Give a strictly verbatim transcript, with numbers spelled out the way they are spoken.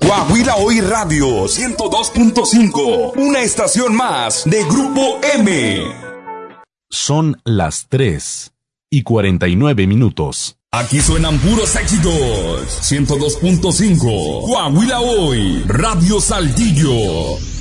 Coahuila Hoy Radio ciento dos punto cinco, una estación más de Grupo M. Son las tres y cuarenta y nueve minutos. Aquí suenan puros éxitos. ciento dos punto cinco, Coahuila Hoy, Radio Saltillo.